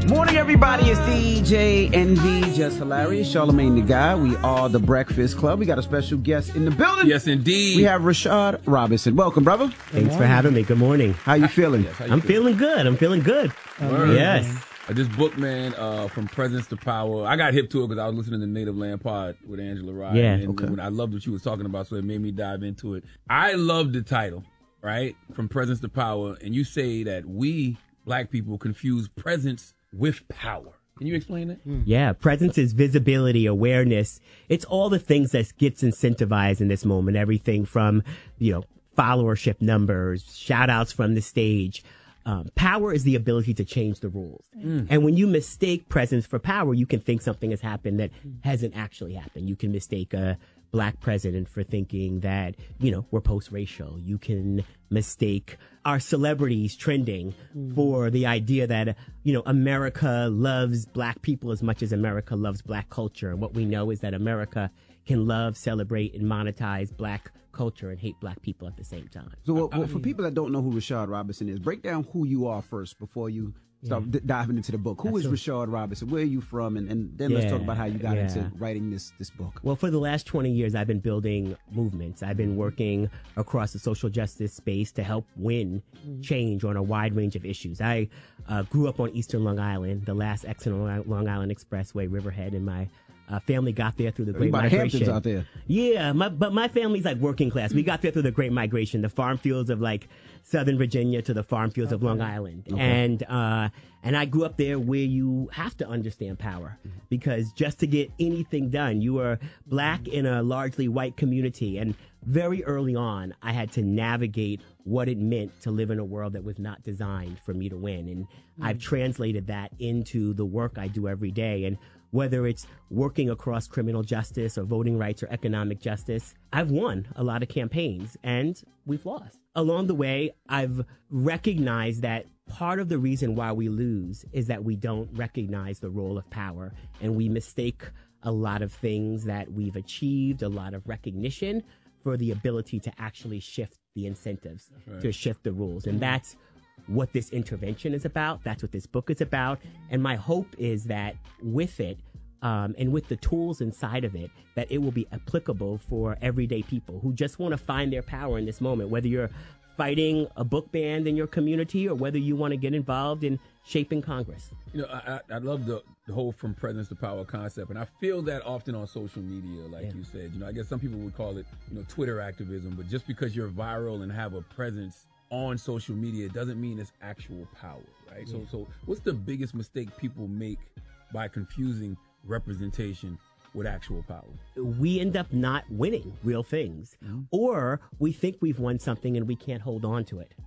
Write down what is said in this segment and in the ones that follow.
Morning, everybody. It's DJ NV, Just Hilarious, Charlamagne the Guy. We are the Breakfast Club. We got a special guest in the building. Yes, indeed. We have Rashad Robinson. Welcome, brother. Thanks for having me. Good morning. How you feeling? Yes, I'm feeling good. Yes. This book, man, From Presence to Power. I got hip to it because I was listening to Native Land Pod with Angela Rye. Yeah. And I loved what she was talking about, so it made me dive into it. I love the title, right? From Presence to Power. And you say that we, black people, confuse presence with power. Can you explain that? Yeah. Presence is visibility, awareness. It's all the things that gets incentivized in this moment. Everything from, followership numbers, shout outs from the stage. Power is the ability to change the rules. And when you mistake presence for power, you can think something has happened that hasn't actually happened. You can mistake a black president for thinking that, we're post-racial. You can mistake our celebrities trending for the idea that, America loves black people as much as America loves black culture. And what we know is that America can love, celebrate, and monetize black culture and hate black people at the same time. So for people that don't know who Rashad Robinson is, break down who you are first before you start diving into the book. Who is Rashad Robinson? Where are you from? And then let's talk about how you got into writing this book. Well, for the last 20 years, I've been building movements. I've been working across the social justice space to help win change on a wide range of issues. I grew up on Eastern Long Island, the last exit on Long Island Expressway, Riverhead, and my family got there through the Great Migration. Hamptons out there. Yeah, but my family's like working class. We got there through the Great Migration, the farm fields of like Southern Virginia to the farm fields of Long Island. Okay. And I grew up there where you have to understand power, because just to get anything done, you were black in a largely white community. And very early on, I had to navigate what it meant to live in a world that was not designed for me to win. And I've translated that into the work I do every day. And whether it's working across criminal justice or voting rights or economic justice, I've won a lot of campaigns and we've lost. Along the way, I've recognized that part of the reason why we lose is that we don't recognize the role of power, and we mistake a lot of things that we've achieved, a lot of recognition, for the ability to actually shift the incentives, to shift the rules. And that's what this intervention is about. That's what this book is about. And my hope is that with it, and with the tools inside of it, that it will be applicable for everyday people who just want to find their power in this moment, whether you're fighting a book ban in your community or whether you want to get involved in shaping Congress. I love the whole from presence to power concept, and I feel that often on social media, like you said. I guess some people would call it, Twitter activism, but just because you're viral and have a presence on social media doesn't mean it's actual power, right? Yeah. So what's the biggest mistake people make by confusing representation with actual power? We end up not winning real things, or we think we've won something and we can't hold on to it.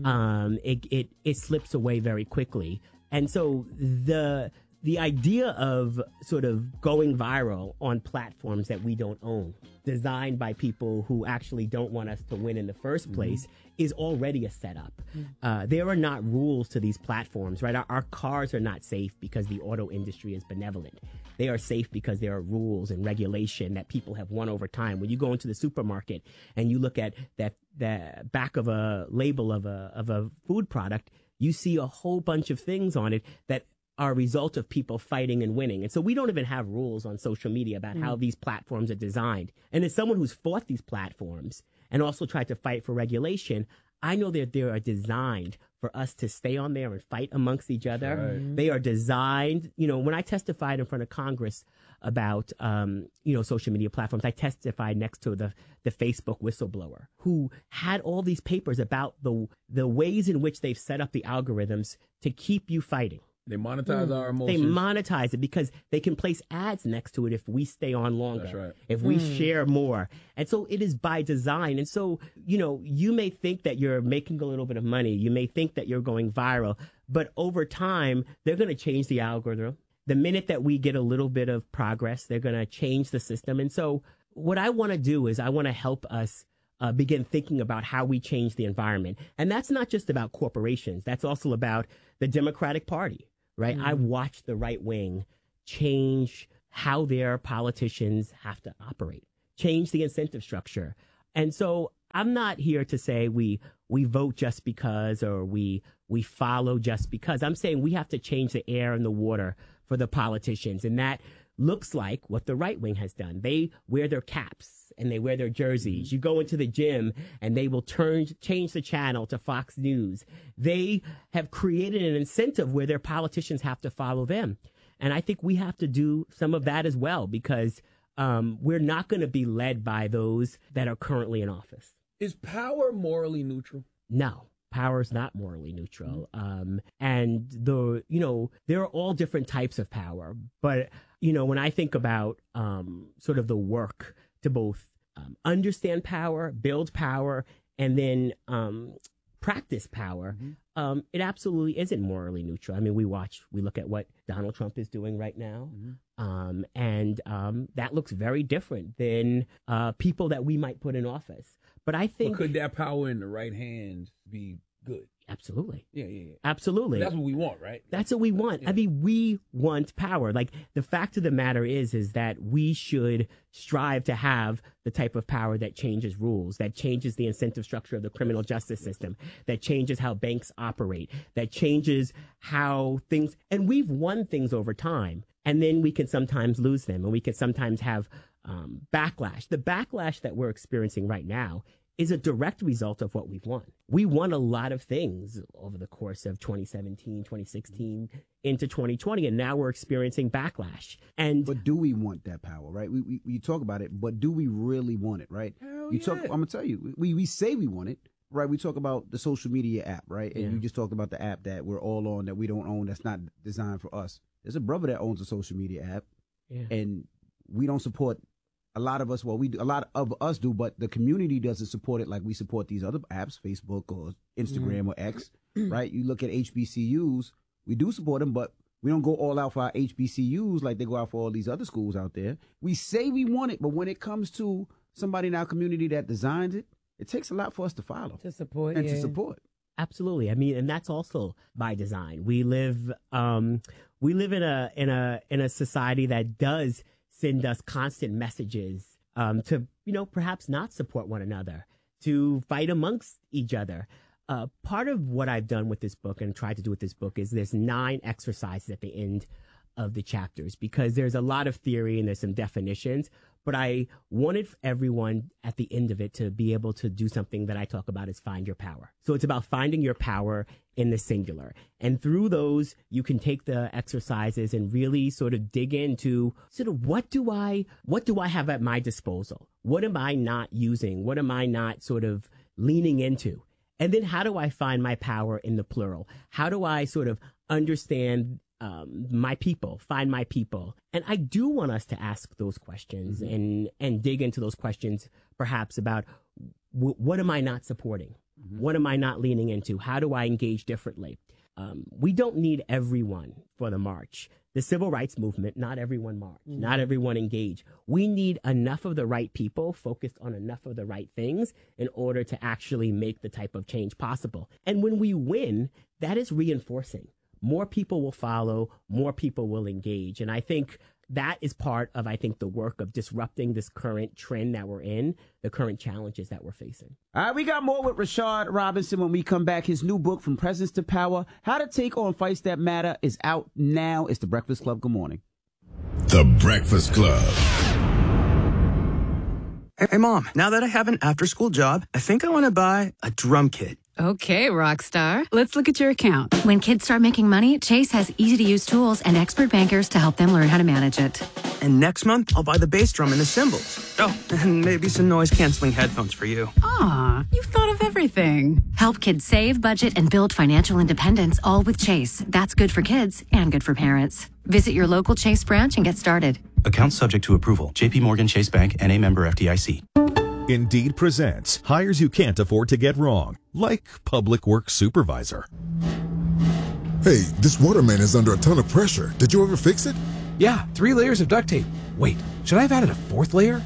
It slips away very quickly. And so the idea of sort of going viral on platforms that we don't own, designed by people who actually don't want us to win in the first place, is already a setup. There are not rules to these platforms, right? Our cars are not safe because the auto industry is benevolent. They are safe because there are rules and regulation that people have won over time. When you go into the supermarket and you look at the back of a label of a food product, you see a whole bunch of things on it that are a result of people fighting and winning. And so we don't even have rules on social media about how these platforms are designed. And as someone who's fought these platforms and also tried to fight for regulation, I know that they are designed for us to stay on there and fight amongst each other. Right. They are designed, when I testified in front of Congress about, social media platforms, I testified next to the Facebook whistleblower who had all these papers about the ways in which they've set up the algorithms to keep you fighting. They monetize our emotions. They monetize it because they can place ads next to it if we stay on longer, That's right. if we share more. And so it is by design. And so, you may think that you're making a little bit of money. You may think that you're going viral. But over time, they're going to change the algorithm. The minute that we get a little bit of progress, they're going to change the system. And so what I want to do is I want to help us begin thinking about how we change the environment. And that's not just about corporations. That's also about the Democratic Party. Right. I've watched the right wing change how their politicians have to operate, change the incentive structure. And so I'm not here to say we vote just because, or we we follow just because. I'm saying we have to change the air and the water for the politicians. And that looks like what the right wing has done. They wear their caps and they wear their jerseys. You go into the gym and they will change the channel to Fox News. They have created an incentive where their politicians have to follow them. And I think we have to do some of that as well, because we're not going to be led by those that are currently in office. Is power morally neutral? No. Power is not morally neutral. And there are all different types of power. But, when I think about sort of the work to both understand power, build power, and then practice power, it absolutely isn't morally neutral. I mean, we look at what Donald Trump is doing right now. And that looks very different than people that we might put in office. But I think... But could that power in the right hands be good? Absolutely. Yeah. Absolutely. That's what we want, right? That's what we want. Yeah. I mean, we want power. Like, the fact of the matter is that we should strive to have the type of power that changes rules, that changes the incentive structure of the criminal justice system, that changes how banks operate, that changes how things... And we've won things over time, and then we can sometimes lose them, and we can sometimes have backlash. The backlash that we're experiencing right now is a direct result of what we've won. We won a lot of things over the course of 2017, 2016, into 2020, and now we're experiencing backlash. But do we want that power, right? We talk about it, but do we really want it, right? I'm gonna tell you, we say we want it, right? We talk about the social media app, right? And you just talked about the app that we're all on, that we don't own, that's not designed for us. There's a brother that owns a social media app, and we don't support. A lot of us, a lot of us do, but the community doesn't support it like we support these other apps, Facebook or Instagram or X, right? You look at HBCUs, we do support them, but we don't go all out for our HBCUs like they go out for all these other schools out there. We say we want it, but when it comes to somebody in our community that designs it, it takes a lot for us to follow. To support. And to support. Absolutely. I mean, and that's also by design. We live in a society that does send us constant messages to, perhaps not support one another, to fight amongst each other. Part of what I've done with this book and tried to do with this book is there's 9 exercises at the end of the chapters, because there's a lot of theory and there's some definitions, but I wanted everyone at the end of it to be able to do something that I talk about as find your power. So it's about finding your power in the singular. And through those, you can take the exercises and really sort of dig into sort of what do I have at my disposal? What am I not using? What am I not sort of leaning into? And then how do I find my power in the plural? How do I sort of understand my people, find my people? And I do want us to ask those questions and dig into those questions, perhaps about what am I not supporting? What am I not leaning into? How do I engage differently? We don't need everyone for the march. The civil rights movement, not everyone marched, not everyone engaged. We need enough of the right people focused on enough of the right things in order to actually make the type of change possible. And when we win, that is reinforcing. More people will follow, more people will engage. And I think that is part of, the work of disrupting this current trend that we're in, the current challenges that we're facing. All right, we got more with Rashard Robinson when we come back. His new book, From Presence to Power, How to Take on Fights That Matter, is out now. It's The Breakfast Club. Good morning. The Breakfast Club. Hey, Mom, now that I have an after-school job, I think I want to buy a drum kit. Okay, rock star. Let's look at your account. When kids start making money, Chase has easy-to-use tools and expert bankers to help them learn how to manage it. And next month, I'll buy the bass drum and the cymbals. Oh, and maybe some noise-canceling headphones for you. Aw, you've thought of everything. Help kids save, budget, and build financial independence, all with Chase. That's good for kids and good for parents. Visit your local Chase branch and get started. Account subject to approval. J.P. Morgan Chase Bank, N.A. member FDIC. Indeed presents hires you can't afford to get wrong, like public works supervisor. Hey, this waterman is under a ton of pressure. Did you ever fix it? Yeah, 3 layers of duct tape. Wait, should I have added a 4th layer?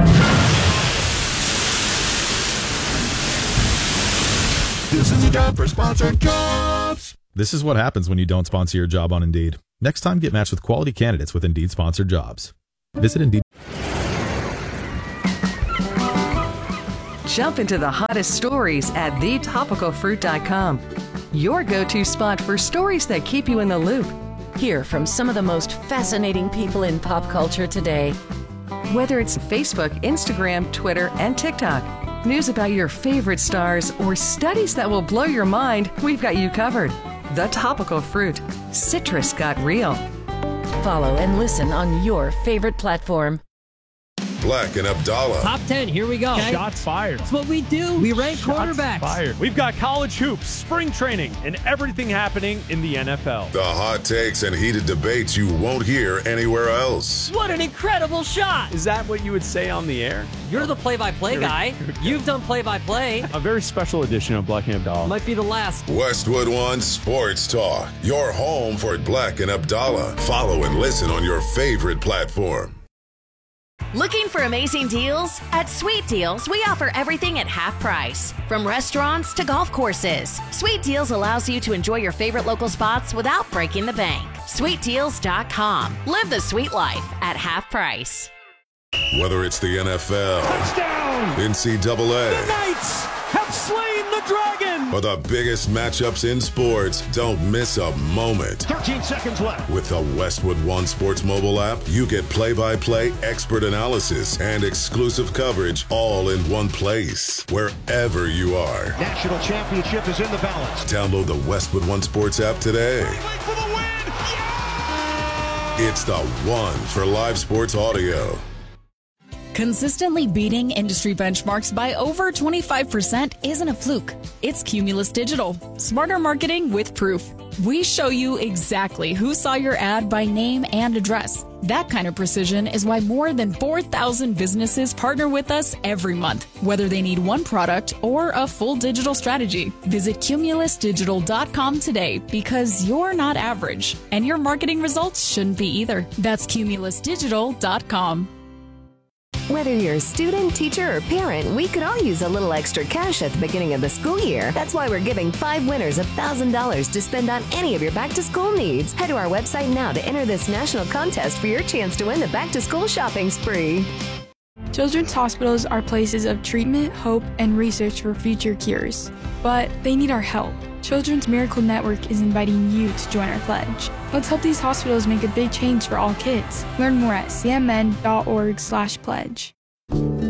This is a job for Sponsored Jobs. This is what happens when you don't sponsor your job on Indeed. Next time, get matched with quality candidates with Indeed Sponsored Jobs. Visit Indeed. Jump into the hottest stories at thetopicalfruit.com. your go-to spot for stories that keep you in the loop. Hear from some of the most fascinating people in pop culture today. Whether it's Facebook, Instagram, Twitter, and TikTok, news about your favorite stars, or studies that will blow your mind, we've got you covered. The Topical Fruit. Citrus got real. Follow and listen on your favorite platform. Black and Abdallah. Top 10, here we go. Okay. Shots fired. That's what we do. We rank quarterbacks. Fired. We've got college hoops, spring training, and everything happening in the NFL. The hot takes and heated debates you won't hear anywhere else. What an incredible shot. Is that what you would say on the air? You're the play-by-play guy. You've done play-by-play. A very special edition of Black and Abdallah. Might be the last. Westwood One Sports Talk. Your home for Black and Abdallah. Follow and listen on your favorite platform. Looking for amazing deals? At Sweet Deals, we offer everything at half price. From restaurants to golf courses, Sweet Deals allows you to enjoy your favorite local spots without breaking the bank. SweetDeals.com. Live the sweet life at half price. Whether it's the NFL, touchdown, NCAA, the Knights have slain the dragon, or the biggest matchups in sports, don't miss a moment. 13 seconds left. With the Westwood One Sports mobile app, you get play-by-play, expert analysis, and exclusive coverage all in one place, wherever you are. National championship is in the balance. Download the Westwood One Sports app today. For the win! Yeah! It's the one for live sports audio. Consistently beating industry benchmarks by over 25% isn't a fluke. It's Cumulus Digital. Smarter marketing with proof. We show you exactly who saw your ad by name and address. That kind of precision is why more than 4,000 businesses partner with us every month, whether they need one product or a full digital strategy. Visit cumulusdigital.com today because you're not average, and your marketing results shouldn't be either. That's cumulusdigital.com. Whether you're a student, teacher, or parent, we could all use a little extra cash at the beginning of the school year. That's why we're giving 5 winners $1,000 to spend on any of your back-to-school needs. Head to our website now to enter this national contest for your chance to win the back-to-school shopping spree. Children's hospitals are places of treatment, hope, and research for future cures. But they need our help. Children's Miracle Network is inviting you to join our pledge. Let's help these hospitals make a big change for all kids. Learn more at cmn.org/pledge.